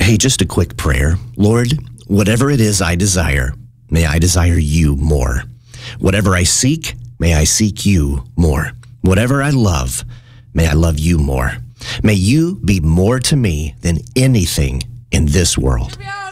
Hey, just a quick prayer. Lord, whatever it is I desire, may I desire you more. Whatever I seek, may I seek you more. Whatever I love, may I love you more. May you be more to me than anything in this world.